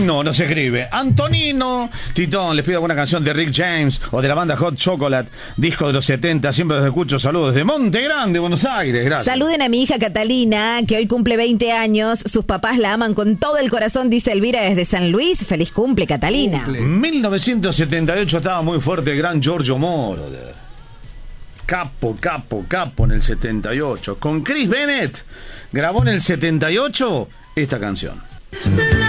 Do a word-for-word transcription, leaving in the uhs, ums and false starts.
Antonino nos escribe. Antonino, Titón, les pido alguna canción de Rick James o de la banda Hot Chocolate, disco de los setenta, siempre los escucho. Saludos desde Monte Grande, Buenos Aires. Gracias. Saluden a mi hija Catalina, que hoy cumple veinte años. Sus papás la aman con todo el corazón, dice Elvira desde San Luis. Feliz cumple, Catalina. Cumple. mil novecientos setenta y ocho estaba muy fuerte el gran Giorgio Moroder. Capo, capo, capo en el setenta y ocho. Con Chris Bennett grabó en el setenta y ocho esta canción.